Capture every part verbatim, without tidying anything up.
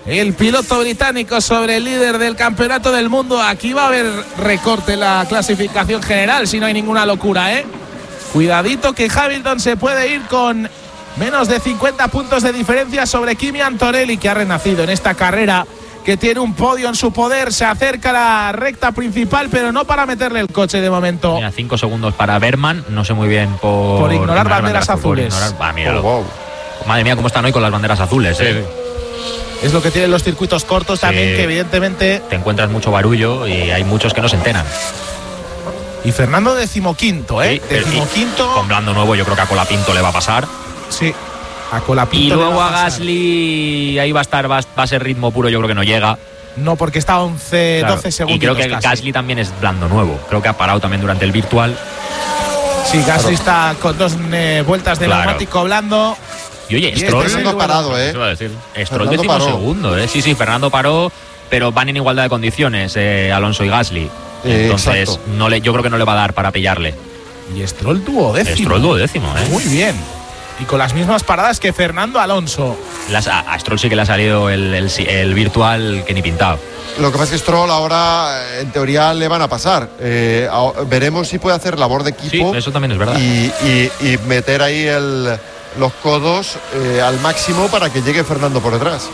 el piloto británico sobre el líder del campeonato del mundo. Aquí va a haber recorte en la clasificación general si no hay ninguna locura, ¿eh? Cuidadito que Hamilton se puede ir con menos de cincuenta puntos de diferencia sobre Kimi Antonelli, que ha renacido en esta carrera, que tiene un podio en su poder. Se acerca a la recta principal, pero no para meterle el coche de momento. Mira, cinco segundos para Berman, no sé muy bien por, por ignorar, ignorar banderas, banderas azules. Por ignorar, ah, míralo. Oh, wow. Madre mía, cómo están hoy con las banderas azules, ¿eh? Sí. Es lo que tienen los circuitos cortos también, sí, que evidentemente te encuentras mucho barullo y hay muchos que no se enteran. Y Fernando decimoquinto, ¿eh? Sí, decimoquinto. Con Blando nuevo yo creo que a Colapinto le va a pasar. Sí, a Colapinto. Y luego a, a Gasly ahí va a estar, va, va a ser ritmo puro, yo creo que no llega. No, porque está a once, claro, doce segundos. Y creo que casi. Gasly también es Blando nuevo. Creo que ha parado también durante el virtual. Sí, Gasly está con dos eh, vueltas de claro. neumático blando. Y oye, Stroll este no ha parado, ¿eh? Eso iba a decir. Stroll décimo segundo, ¿eh? Sí, sí, Fernando paró, pero van en igualdad de condiciones, eh, Alonso y Gasly. Entonces, eh, no le, yo creo que no le va a dar para pillarle. Y Stroll tuvo décimo. Stroll tuvo décimo, ¿eh? Muy bien. Y con las mismas paradas que Fernando Alonso. Las, a, a Stroll sí que le ha salido el, el, el virtual que ni pintado. Lo que pasa es que Stroll ahora, en teoría, le van a pasar. Eh, a, veremos si puede hacer labor de equipo. Sí, eso también es verdad. Y, y, y meter ahí el, los codos eh, al máximo para que llegue Fernando por detrás.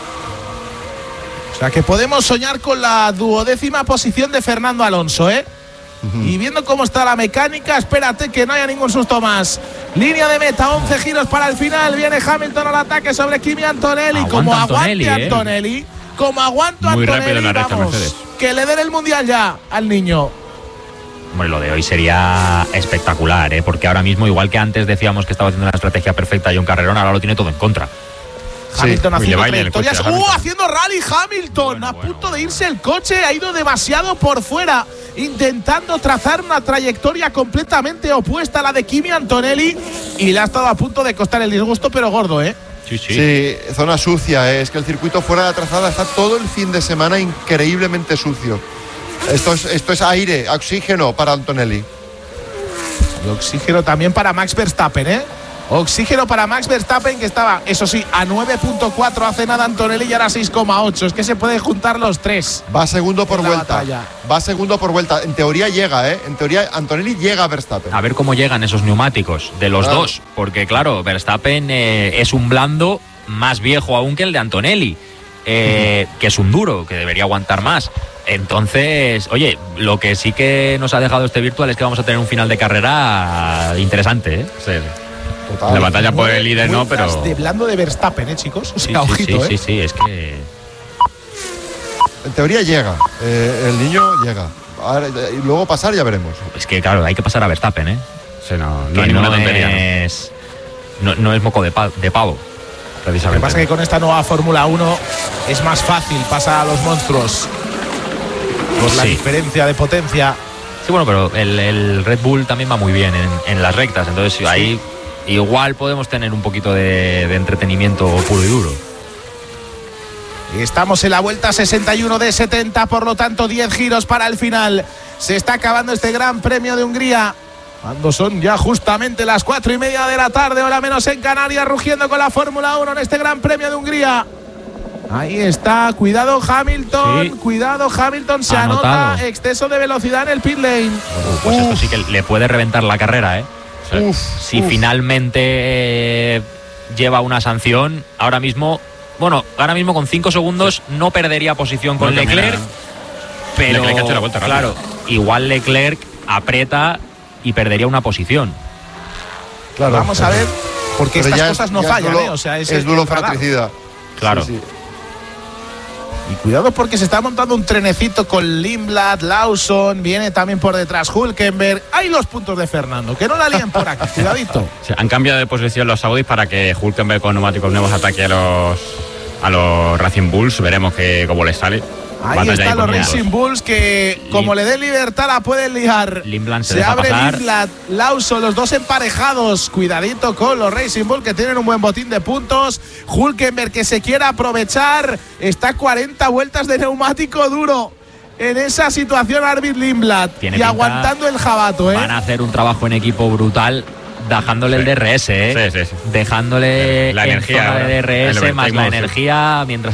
O sea que podemos soñar con la duodécima posición de Fernando Alonso, ¿eh? Uh-huh. Y viendo cómo está la mecánica, espérate que no haya ningún susto más. Línea de meta, once giros para el final. Viene Hamilton al ataque sobre Kimi Antonelli. Aguanta como Antonelli, aguante eh. Antonelli, como aguanto Muy Antonelli, rápido en la recta, vamos, Mercedes. que le den el mundial ya al niño. Hombre, lo de hoy sería espectacular, ¿eh? Porque ahora mismo, igual que antes decíamos que estaba haciendo una estrategia perfecta y un carrerón, ahora lo tiene todo en contra. Hamilton sí, haciendo trayectorias. ¡Uh! Hamilton. Haciendo rally Hamilton. Bueno, a bueno, punto bueno. de irse el coche. Ha ido demasiado por fuera, intentando trazar una trayectoria completamente opuesta a la de Kimi Antonelli. Y le ha estado a punto de costar el disgusto, pero gordo, ¿eh? Sí, sí. Sí, zona sucia, ¿eh? Es que el circuito fuera de la trazada está todo el fin de semana increíblemente sucio. Esto es, esto es aire, oxígeno para Antonelli. Y oxígeno también para Max Verstappen, ¿eh? Oxígeno para Max Verstappen, que estaba, eso sí, a nueve punto cuatro hace nada Antonelli y ahora seis coma ocho. Es que se pueden juntar los tres. Va segundo por vuelta. Batalla. Va segundo por vuelta. En teoría llega, ¿eh? En teoría Antonelli llega a Verstappen. A ver cómo llegan esos neumáticos de los claro. dos. Porque, claro, Verstappen eh, es un blando más viejo aún que el de Antonelli. Eh, uh-huh. Que es un duro, que debería aguantar más. Entonces, oye, lo que sí que nos ha dejado este virtual es que vamos a tener un final de carrera interesante, ¿eh? Sí. Total. La batalla por el líder no, pero de blando de Verstappen, ¿eh, chicos? O sea, sí, ojito, sí, ¿eh? sí, sí, es que en teoría llega, eh, el niño llega. Ahora, y luego pasar ya veremos. Es que claro, hay que pasar a Verstappen, ¿eh? Sí, no, no que hay ninguna no tontería. Es, no. No, no es moco de, pa, de pavo. Lo que pasa es que con esta nueva Fórmula uno es más fácil pasar a los monstruos por la sí. diferencia de potencia. Sí, bueno, pero el, el Red Bull también va muy bien en, en las rectas, entonces sí. ahí igual podemos tener un poquito de, de entretenimiento puro y duro. Estamos en la vuelta sesenta y uno de setenta, por lo tanto diez giros para el final. Se está acabando este Gran Premio de Hungría, cuando son ya justamente las cuatro y media de la tarde, hora menos en Canarias, rugiendo con la Fórmula uno en este Gran Premio de Hungría. Ahí está, cuidado Hamilton, sí. cuidado Hamilton, se Anotado. anota exceso de velocidad en el pit lane. Uh, pues uf. Esto sí que le puede reventar la carrera, ¿eh? Sí. Uf, si uf. finalmente eh, lleva una sanción, ahora mismo, bueno, ahora mismo con cinco segundos sí. no perdería posición con no Leclerc, pero Leclerc ha hecho la vuelta claro, igual Leclerc aprieta y perdería una posición. Claro, vamos a ver, porque pero estas es, cosas no fallan, duro, ¿eh? O sea, es, es duro fratricida. Claro. Sí, sí. Y cuidado porque se está montando un trenecito con Lindblad, Lawson, viene también por detrás Hülkenberg. Hay los puntos de Fernando, que no la líen por aquí, cuidadito. Sí, han cambiado de posición los saudíes para que Hülkenberg con neumáticos nuevos ataque a los a los Racing Bulls. Veremos que cómo les sale. Ahí están los Racing Bulls que, como le den libertad, la pueden liar. Lindblad se, se deja abre pasar. Lindblad, Lawson, los dos emparejados. Cuidadito con los Racing Bulls, que tienen un buen botín de puntos. Hülkenberg, que se quiere aprovechar. Está a cuarenta vueltas de neumático duro. En esa situación, Arvid Lindblad. Y pinta, aguantando el jabato, ¿eh? Van a hacer un trabajo en equipo brutal, dejándole sí. el D R S, ¿eh? Sí, sí, sí. Dejándole la en energía zona de D R S más la energía mientras